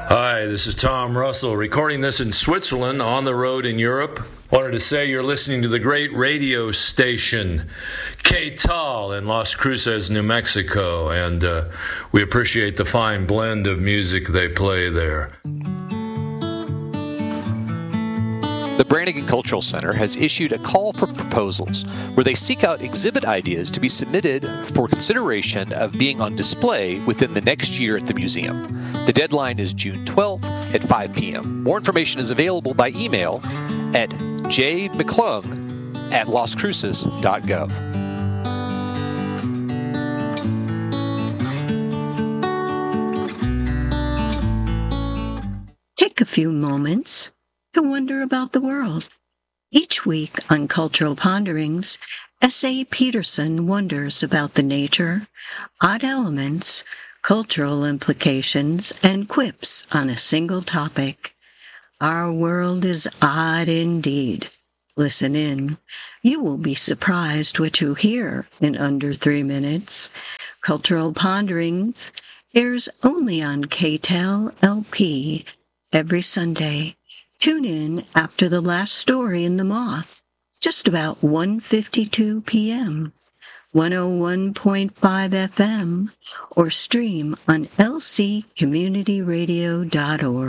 Hi, this is Tom Russell, recording this in Switzerland, on the road in Europe. Wanted to say you're listening to the great radio station, K-Tal in Las Cruces, New Mexico, and we appreciate the fine blend of music they play there. The Brannigan Cultural Center has issued a call for proposals where they seek out exhibit ideas to be submitted for consideration of being on display within the next year at the museum. The deadline is June 12th at 5 p.m. More information is available by email at jmcclung@lascruces.gov. Take a few moments to wonder about the world. Each week on Cultural Ponderings, S.A. Peterson wonders about the nature, odd elements, cultural implications, and quips on a single topic. Our world is odd indeed. Listen in. You will be surprised what you hear in under 3 minutes. Cultural Ponderings airs only on K-Tel LP every Sunday. Tune in after the last story in The Moth, just about 1:52 p.m., 101.5 FM, or stream on lccommunityradio.org.